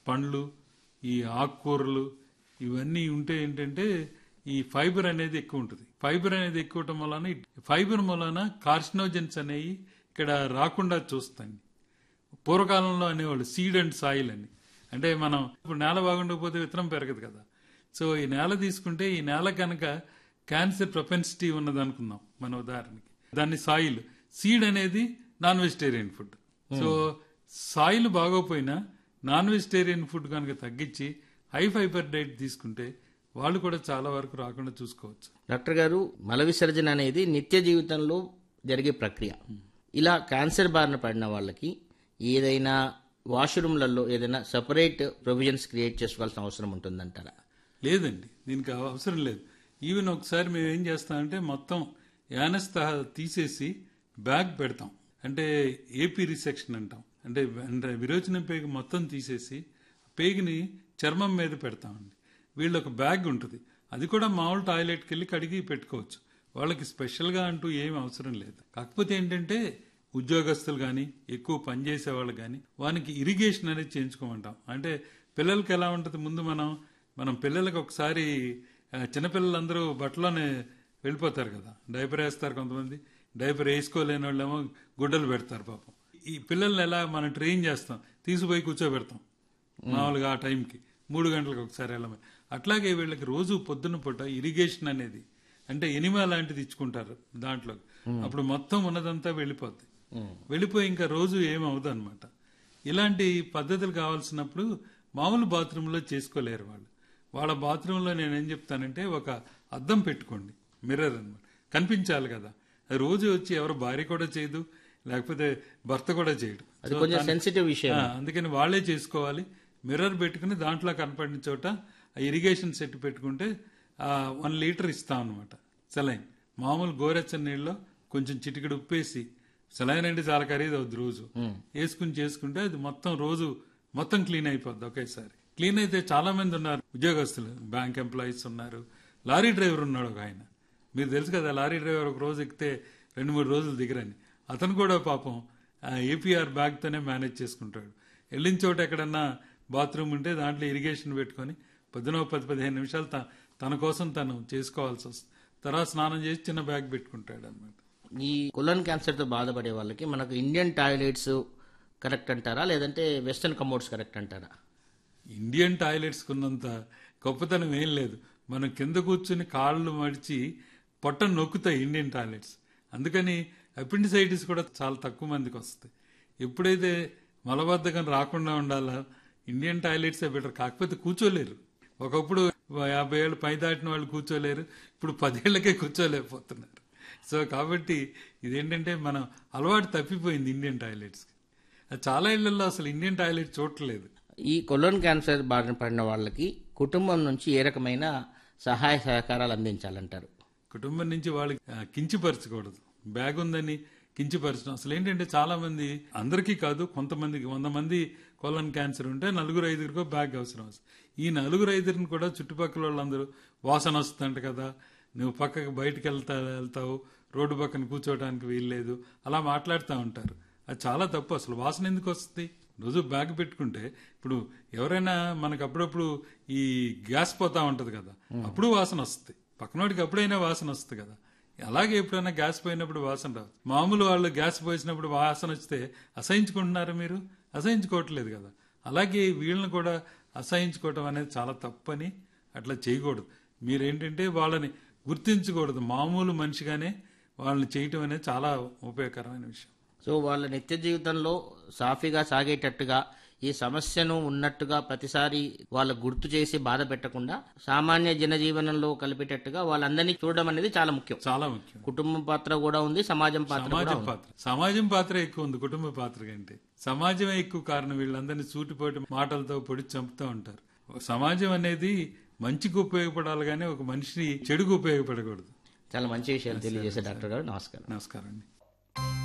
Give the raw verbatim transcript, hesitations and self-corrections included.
పండ్లు, ఈ ఆకుకూరలు ఇవన్నీ ఉంటే ఏంటంటే ఈ ఫైబర్ అనేది ఎక్కువ ఉంటుంది. ఫైబర్ అనేది ఎక్కువ ఉండటం వలన ఫైబర్ వలన కార్సినోజన్స్ అనేవి ఇక్కడ రాకుండా చూస్తాయి. పూర్వకాలంలో అనేవాళ్ళు సీడ్ అండ్ సాయిల్ అని, అంటే మనం ఇప్పుడు నేల బాగుండకపోతే విత్తనం పెరగదు కదా. సో ఈ నేల తీసుకుంటే ఈ నేల కనుక క్యాన్సర్ ప్రొపెన్సిటీ ఉన్నది అనుకుందాం మన ఉదాహరణకి, దాన్ని సాయిల్. సీడ్ అనేది non vegetarian food. So soil బాగోపోయినా non vegetarian food కనుక తగ్గించి హై ఫైబర్ డైట్ తీసుకుంటే వాళ్ళు కూడా చాలా వరకు రాకుండా చూసుకోవచ్చు. డాక్టర్ గారు, మల విసర్జన అనేది నిత్య జీవితంలో జరిగే ప్రక్రియ. ఇలా క్యాన్సర్ బారిన పడిన వాళ్ళకి ఏదైనా వాష్రూమ్లలో ఏదైనా సెపరేట్ ప్రొవిజన్స్ క్రియేట్ చేసుకోవాల్సిన అవసరం ఉంటుందంటారా? లేదండి, దీనికి అవసరం లేదు. ఈవెన్ ఒకసారి మేము ఏం చేస్తామంటే మొత్తం యానస్ తీసేసి బ్యాగ్ పెడతాం, అంటే ఏపీ రిసెక్షన్ అంటాం. అంటే అంటే విరోచన పేగు మొత్తం తీసేసి పేగుని చర్మం మీద పెడతామండి. వీళ్ళు ఒక బ్యాగ్ ఉంటుంది, అది కూడా మామూలు టాయిలెట్కి వెళ్ళి కడిగి పెట్టుకోవచ్చు. వాళ్ళకి స్పెషల్గా అంటూ ఏం అవసరం లేదు. కాకపోతే ఏంటంటే ఉద్యోగస్తులు కానీ ఎక్కువ పనిచేసే వాళ్ళు కానీ వానికి ఇరిగేషన్ అనేది చేయించుకోమంటాం. అంటే పిల్లలకి ఎలా ఉంటుంది, ముందు మనం మనం పిల్లలకి ఒకసారి చిన్నపిల్లలందరూ బట్టలోనే వెళ్ళిపోతారు కదా, డైపర్ వేస్తారు కొంతమంది, డైపర్ వేసుకోలేని వాళ్ళేమో గుడ్డలు పెడతారు పాపం. ఈ పిల్లల్ని ఎలా మనం ట్రైన్ చేస్తాం, తీసుకుపోయి కూర్చోబెడతాం మామూలుగా ఆ టైంకి మూడు గంటలకు ఒకసారి వెళ్ళమని. అట్లాగే వీళ్ళకి రోజు పొద్దున్న పూట ఇరిగేషన్ అనేది, అంటే ఎనిమా లాంటిది ఇచ్చుకుంటారు దాంట్లో, అప్పుడు మొత్తం ఉన్నదంతా వెళ్ళిపోద్ది. వెళ్ళిపోయి ఇంకా రోజు ఏమవుదు అనమాట. ఇలాంటి పద్ధతులు కావాల్సినప్పుడు మామూలు బాత్రూంలో చేసుకోలేరు వాళ్ళు. వాళ్ళ బాత్రూంలో నేనేం చెప్తానంటే ఒక అద్దం పెట్టుకోండి, మిర్రర్ అనమాట, కనిపించాలి కదా. అది రోజు వచ్చి ఎవరు భార్య కూడా చేయదు, లేకపోతే భర్త కూడా చేయడు. సెన్సిటివ్ విషయం, అందుకని వాళ్లే చేసుకోవాలి. మిర్రర్ పెట్టుకుని దాంట్లో కనపడిన చోట ఆ ఇరిగేషన్ సెట్ పెట్టుకుంటే వన్ లీటర్ ఇస్తాం అనమాట సెలైన్. మామూలు గోరెచ్చని నీళ్ళలో కొంచెం చిటికెడు ఉప్పేసి, సెలైన్ అంటే చాలా ఖరీదు అవుద్ది, రోజు వేసుకుని చేసుకుంటే అది మొత్తం రోజు మొత్తం క్లీన్ అయిపోద్ది ఒకేసారి. క్లీన్ అయితే చాలా మంది ఉన్నారు, ఉద్యోగస్తులు, బ్యాంక్ ఎంప్లాయీస్ ఉన్నారు, లారీ డ్రైవర్ ఉన్నాడు ఒక ఆయన. మీరు తెలుసు కదా, లారీ డ్రైవర్ ఒక రోజు ఎక్కితే రెండు మూడు రోజులు దిగరని. అతను కూడా పాపం ఏపీఆర్ బ్యాగ్ తోనే మేనేజ్ చేసుకుంటాడు. వెళ్ళిన చోట ఎక్కడన్నా బాత్రూమ్ ఉంటే దాంట్లో ఇరిగేషన్ పెట్టుకుని పొద్దున పది పదిహేను నిమిషాలు తన కోసం తను చేసుకోవాల్సి వస్తుంది. తర్వాత స్నానం చేసి చిన్న బ్యాగ్ పెట్టుకుంటాడు అనమాట. ఈ కొలన్ క్యాన్సర్ తో బాధపడే వాళ్ళకి మనకు ఇండియన్ టాయిలెట్స్ కరెక్ట్ అంటారా, లేదంటే వెస్టర్న్ కమోడ్స్ కరెక్ట్ అంటారా? ఇండియన్ టాయిలెట్స్ కున్నంత గొప్పతనం ఏం లేదు. మనం కింద కూర్చుని కాళ్ళు మడిచి పొట్టను నొక్కుతాయి ఇండియన్ టాయిలెట్స్. అందుకని అపెండిసైటిస్ కూడా చాలా తక్కువ మందికి వస్తాయి. ఎప్పుడైతే మలబద్ధకం రాకుండా ఉండాలో ఇండియన్ టాయిలెట్సే బెటర్. కాకపోతే కూర్చోలేరు. ఒకప్పుడు యాభై ఏళ్ళు పై దాటిన వాళ్ళు కూర్చోలేరు, ఇప్పుడు పదేళ్లకే కూర్చోలేకపోతున్నారు. సో కాబట్టి ఇదేంటంటే మనం అలవాటు తప్పిపోయింది ఇండియన్ టాయిలెట్స్కి. చాలా ఇళ్లలో అసలు ఇండియన్ టాయిలెట్ చూడట్లేదు. ఈ కొలన్ క్యాన్సర్ బారిన పడిన వాళ్ళకి కుటుంబం నుంచి ఏ రకమైన సహాయ సహకారాలు అందించాలంటారు? కుటుంబం నుంచి వాళ్ళకి కించిపరచకూడదు. బ్యాగ్ ఉందని కించిపరచడం అసలు ఏంటంటే చాలా మంది, అందరికీ కాదు, కొంతమందికి, వంద మంది కొలన్ క్యాన్సర్ ఉంటే నలుగురు ఐదుగురికో బ్యాగ్ అవసరం వస్తుంది. ఈ నలుగురు ఐదుగురిని కూడా చుట్టుపక్కల వాళ్ళందరూ వాసన వస్తుందంట కదా, నువ్వు పక్కకు బయటకు వెళ్తా వెళ్తావు రోడ్డు పక్కన కూర్చోవడానికి వీల్లేదు, అలా మాట్లాడుతూ ఉంటారు. అది చాలా తప్పు. అసలు వాసన ఎందుకు వస్తుంది? రోజు బ్యాగ్ పెట్టుకుంటే, ఇప్పుడు ఎవరైనా మనకు అప్పుడప్పుడు ఈ గ్యాస్ పోతా ఉంటది కదా, అప్పుడు వాసన వస్తుంది. పక్కనోడికి అప్పుడైనా వాసన వస్తుంది కదా. అలాగే ఎప్పుడైనా గ్యాస్ పోయినప్పుడు వాసన రాదు. మామూలు వాళ్ళు గ్యాస్ పోసినప్పుడు వాసన వస్తే అసహించుకుంటున్నారు, మీరు అసహించుకోవట్లేదు కదా. అలాగే వీళ్ళని కూడా అసహించుకోవటం అనేది చాలా తప్పని, అట్లా చేయకూడదు. మీరేంటంటే వాళ్ళని గుర్తించకూడదు, మామూలు మనిషిగానే వాళ్ళని చేయటం అనేది చాలా ఉపయోగకరమైన విషయం. సో వాళ్ళ నిత్య జీవితంలో సాఫీగా సాగేటట్టుగా, ఈ సమస్యను ఉన్నట్టుగా ప్రతిసారి వాళ్ళ గుర్తు చేసి బాధ పెట్టకుండా సామాన్య జనజీవనంలో కలిపేటట్టుగా వాళ్ళందరినీ చూడడం అనేది చాలా ముఖ్యం. చాలా ముఖ్యం. కుటుంబం పాత్ర కూడా ఉంది, సమాజం పాత్ర సమాజం పాత్ర సమాజం పాత్ర ఎక్కువ ఉంది కుటుంబ పాత్ర కంటే. సమాజమే ఎక్కువ కారణం. వీళ్ళందరినీ సూటిపోటి మాటలతో పొడి చంపుతూ ఉంటారు. సమాజం అనేది మంచికి ఉపయోగపడాలి కానీ ఒక మనిషి చెడుకు ఉపయోగపడకూడదు. చాలా మంచి విషయాలు తెలియజేసే డాక్టర్ గారు, నమస్కారం. నమస్కారం అండి.